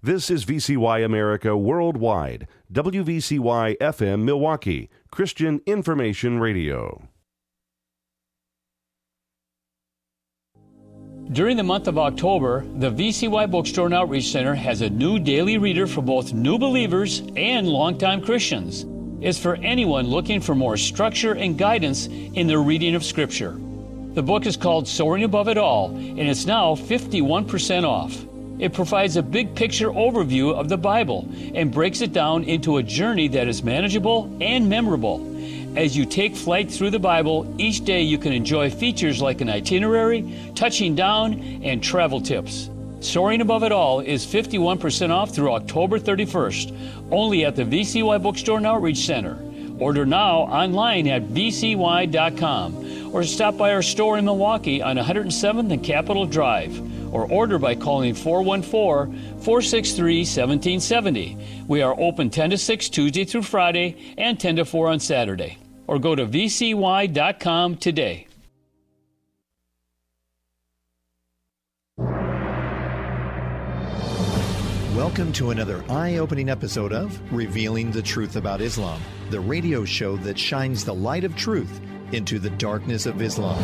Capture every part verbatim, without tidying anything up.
This is V C Y America Worldwide, W V C Y F M Milwaukee, Christian Information Radio. During the month of October, the V C Y Bookstore and Outreach Center has a new daily reader for both new believers and longtime Christians. It's for anyone looking for more structure and guidance in their reading of Scripture. The book is called Soaring Above It All, and it's now fifty-one percent off. It provides a big picture overview of the Bible and breaks it down into a journey that is manageable and memorable. As you take flight through the Bible, each day you can enjoy features like an itinerary, touching down, and travel tips. Soaring Above It All is fifty-one percent off through October thirty-first, only at the V C Y Bookstore and Outreach Center. Order now online at v c y dot com or stop by our store in Milwaukee on one hundred seventh and Capitol Drive, or order by calling four one four, four six three, one seven seven zero. We are open ten to six Tuesday through Friday and ten to four on Saturday. Or go to v c y dot com today. Welcome to another eye-opening episode of Revealing the Truth About Islam, the radio show that shines the light of truth into the darkness of Islam.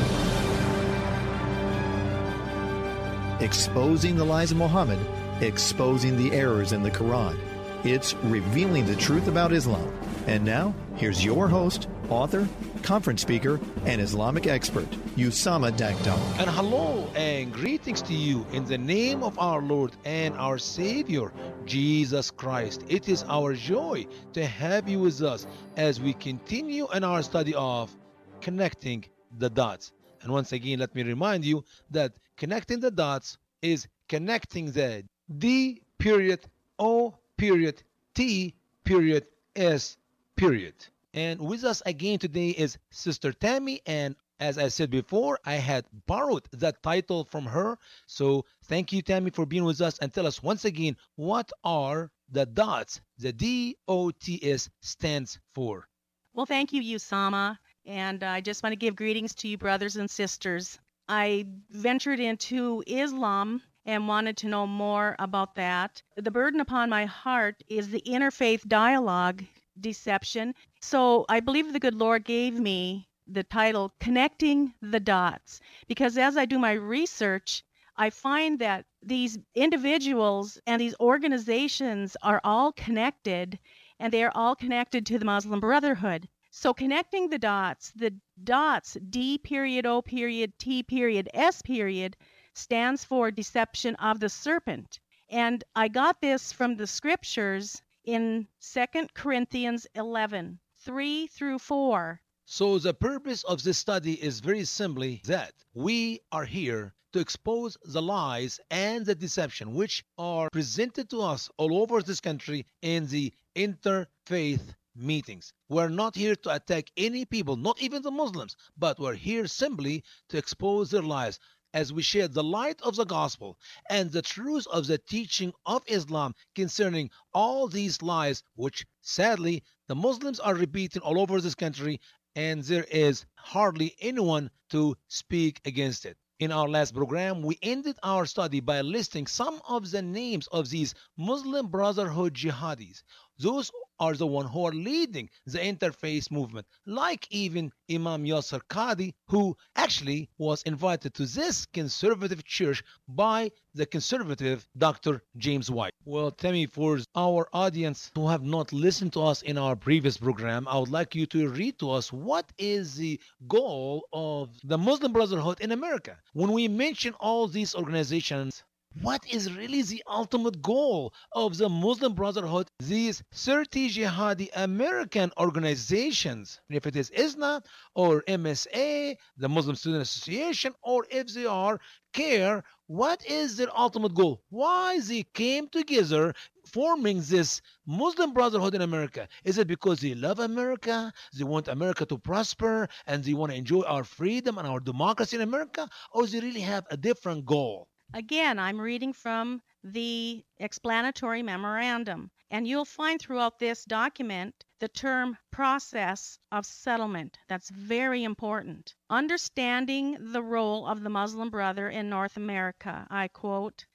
Exposing the lies of Muhammad, exposing the errors in the Quran. It's Revealing the Truth About Islam. And now, here's your host, author, conference speaker, and Islamic expert, Usama Dakdar. And hello and greetings to you in the name of our Lord and our Savior, Jesus Christ. It is our joy to have you with us as we continue in our study of connecting the dots. And once again, let me remind you that connecting the dots is connecting the D period, O period, T period, S period. And with us again today is Sister Tammy, and as I said before, I had borrowed that title from her. So thank you, Tammy, for being with us, and tell us once again, what are the dots the D O T S stands for? Well, thank you, Usama, and I just want to give greetings to you, brothers and sisters. I ventured into Islam and wanted to know more about that. The burden upon my heart is the interfaith dialogue deception. So I believe the good Lord gave me the title Connecting the Dots, because as I do my research, I find that these individuals and these organizations are all connected, and they are all connected to the Muslim Brotherhood. So connecting the dots, the dots, D period, O period, T period, S period, stands for deception of the serpent. And I got this from the scriptures in Second Corinthians eleven, three through four. So the purpose of this study is very simply that we are here to expose the lies and the deception which are presented to us all over this country in the interfaith meetings. We're not here to attack any people, not even the Muslims, but we're here simply to expose their lies, as we share the light of the gospel and the truth of the teaching of Islam concerning all these lies, which sadly the Muslims are repeating all over this country, and there is hardly anyone to speak against it. In our last program, we ended our study by listing some of the names of these Muslim Brotherhood jihadis. Those are the ones who are leading the interfaith movement, like even Imam Yasir Qadhi, who actually was invited to this conservative church by the conservative Doctor James White. Well, Tammy, for our audience who have not listened to us in our previous program, I would like you to read to us what is the goal of the Muslim Brotherhood in America. When we mention all these organizations, what is really the ultimate goal of the Muslim Brotherhood, these thirty jihadi American organizations? If it is I S N A or M S A, the Muslim Student Association, or if they are CARE, what is their ultimate goal? Why they came together forming this Muslim Brotherhood in America? Is it because they love America, they want America to prosper, and they want to enjoy our freedom and our democracy in America? Or do they really have a different goal? Again, I'm reading from the explanatory memorandum, and you'll find throughout this document the term process of settlement. That's very important. Understanding the role of the Muslim Brother in North America, I quote,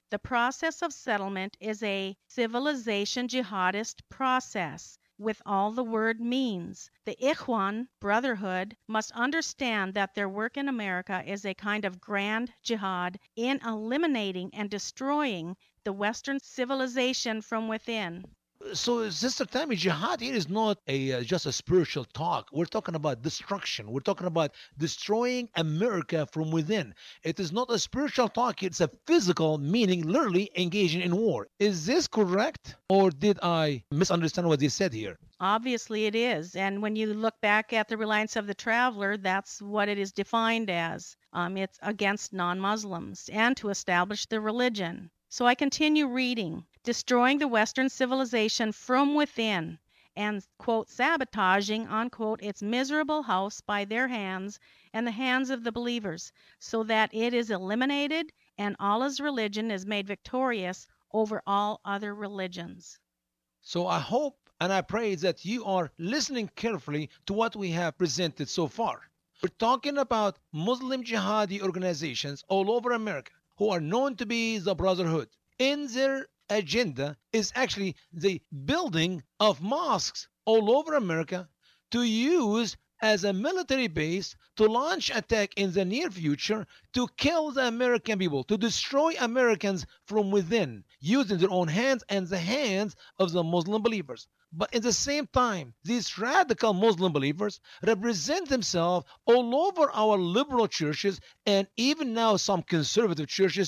The process of settlement is a civilization jihadist process with all the word means. The Ikhwan, brotherhood, must understand that their work in America is a kind of grand jihad in eliminating and destroying the Western civilization from within. So, Sister Tammy, jihad here is not a uh, just a spiritual talk. We're talking about destruction. We're talking about destroying America from within. It is not a spiritual talk. It's a physical, meaning literally engaging in war. Is this correct? Or did I misunderstand what they said here? Obviously it is. And when you look back at the Reliance of the Traveler, that's what it is defined as. Um, it's against non-Muslims and to establish the religion. So I continue reading. Destroying the Western civilization from within and, quote, sabotaging, unquote, its miserable house by their hands and the hands of the believers, so that it is eliminated and Allah's religion is made victorious over all other religions. So I hope and I pray that you are listening carefully to what we have presented so far. We're talking about Muslim jihadi organizations all over America who are known to be the Brotherhood. In their agenda is actually the building of mosques all over America to use as a military base to launch attack in the near future to kill the American people, to destroy Americans from within, using their own hands and the hands of the Muslim believers. But at the same time, these radical Muslim believers represent themselves all over our liberal churches and even now some conservative churches